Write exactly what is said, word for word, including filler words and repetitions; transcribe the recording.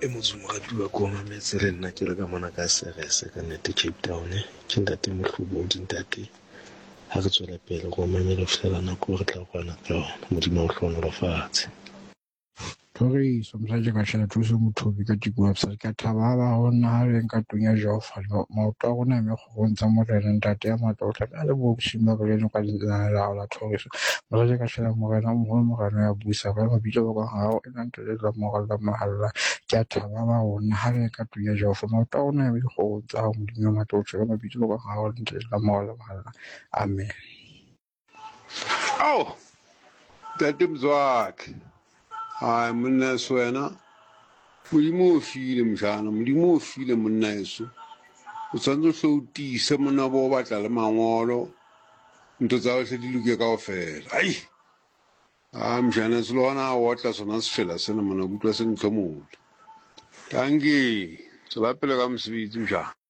e motho moratuwa ko mametse le nna ke le ka mona ka serese ka nnete Cape Town ke ntate Mohlobo dintate ha re tswela pele go mamela fela nako re tla kwana ka yona modimo o hlono fatshe Tori somsaje ka shela thuso mothobi ka tiko website ka thaba ba hona ha re nka tunya Jehova maoto a rona me go ntsa mo re ntate ya matotla a le bo shima ba le ka dina la la tlhoriso mo re ka shela mo rena mo mo rena ya buisa ba ba bitso ba ga o ena ntele la mo ga mahalla ke thaba ba hona ha re nka tunya Jehova maoto a rona me go ntsa mo dina matotla ba bitso ba ga o ntele la mo ga mahalla amen. Aw tate Mzwakhe hayi monna yeso wena modimo o file mjana modimo o file monna yeso o tshwanetse o hle o tiise monna bo o batla le mangolo ntho tsa go hle di loke kaofela ai a mjana se le gona a otla sona sefela sena mona ke utlwa se ntlhomola tanki tswela pele ka mosebetsi mjana.